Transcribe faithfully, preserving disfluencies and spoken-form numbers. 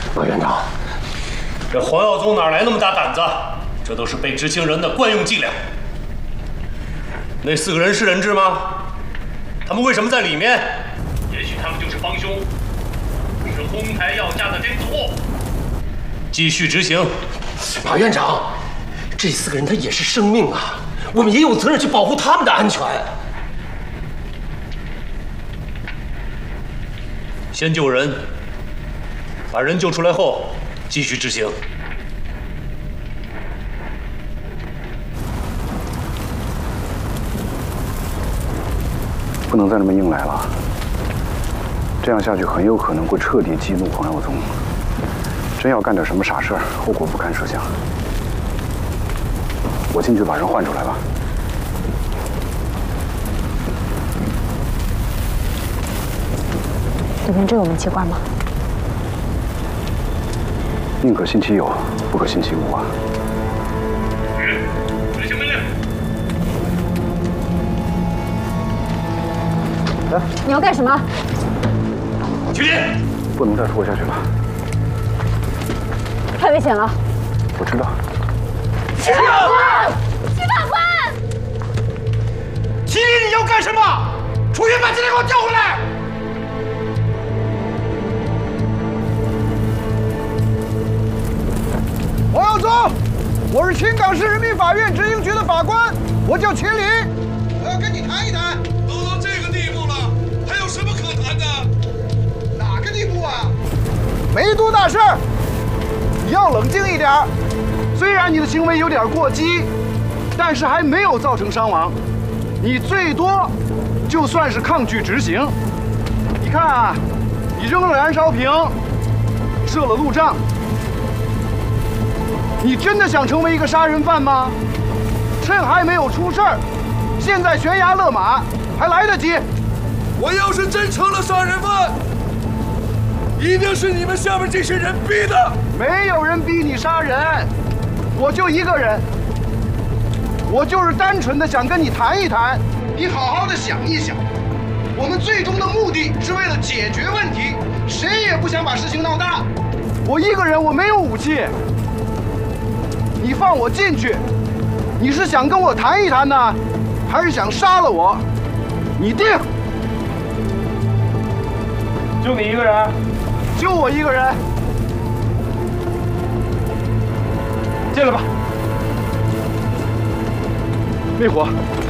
马院长， 这黄耀宗哪来那么大胆子？这都是被执行人的惯用伎俩。那四个人是人质吗？他们为什么在里面？也许他们就是帮凶，是哄抬要价的钉子户。继续执行。 马院长，这四个人他也是生命啊，我们也有责任去保护他们的安全。 先救人，把人救出来后，继续执行。 不能再那么硬来了，这样下去很有可能会彻底激怒黄耀宗。真要干点什么傻事儿，后果不堪设想。我进去把人换出来吧。 里面真有煤气罐吗？ 宁可信其有，不可信其无啊。 执行命令。 来， 你要干什么？ 起立！ 不能再拖下去了。 太危险了！ 我知道。 徐法官， 徐法官， 麒麟，你要干什么？楚云，把麒麟给我调回来！ 黄耀宗，我是青冈市人民法院执行局的法官，我叫秦林，我要跟你谈一谈。 都到这个地步了，还有什么可谈的？ 哪个地步啊？没多大事儿，你要冷静一点。虽然你的行为有点过激，但是还没有造成伤亡，你最多就算是抗拒执行。你看啊，你扔了燃烧瓶，射了路障。你真的想成为一个杀人犯吗？趁还没有出事儿，现在悬崖勒马还来得及。 我要是真成了杀人犯，一定是你们下面这些人逼的。 没有人逼你杀人，我就一个人，我就是单纯的想跟你谈一谈。你好好的想一想，我们最终的目的是为了解决问题，谁也不想把事情闹大。我一个人，我没有武器。你放我进去，你是想跟我谈一谈呢，还是想杀了我？你定。就你一个人？就我一个人。进来吧。灭火。